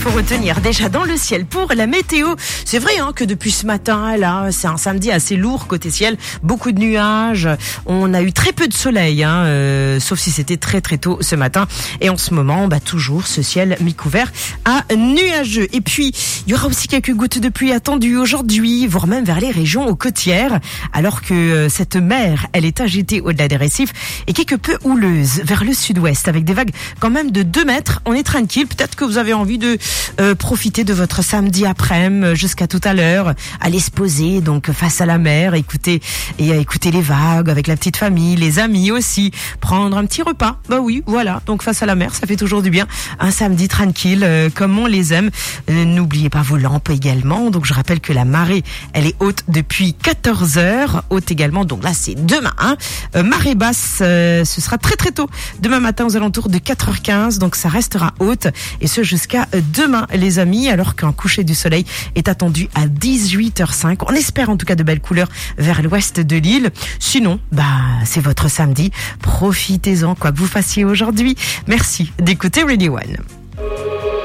faut retenir déjà dans le ciel pour la météo. C'est vrai que depuis ce matin, là, c'est un samedi assez lourd côté ciel. Beaucoup de nuages. On a eu très peu de soleil, sauf si c'était très très tôt ce matin. Et en ce moment, toujours ce ciel mi-couvert à nuageux. Et puis, il y aura aussi quelques gouttes de pluie attendues aujourd'hui, voire même vers les régions côtières, alors que cette mer, elle est agitée au-delà des récifs et quelque peu houleuse vers le sud-ouest, avec des vagues quand même de 2 mètres. On est tranquille. Peut-être que vous avez envie de profiter de votre samedi après-midi jusqu'à tout à l'heure, aller se poser donc face à la mer, écouter les vagues avec la petite famille, les amis aussi, prendre un petit repas. Oui, voilà. Donc face à la mer, ça fait toujours du bien. Un samedi tranquille, comme on les aime. N'oubliez pas vos lampes également. Donc je rappelle que la marée, elle est haute depuis 14h, haute également. Donc là, c'est demain. Marée basse, ce sera très très tôt. Demain matin aux alentours de 4h15. Donc ça restera haute et ce jusqu'à demain, les amis, alors qu'un coucher du soleil est attendu à 18h05. On espère en tout cas de belles couleurs vers l'ouest de l'île. Sinon, c'est votre samedi. Profitez-en, quoi que vous fassiez aujourd'hui. Merci d'écouter Radio One.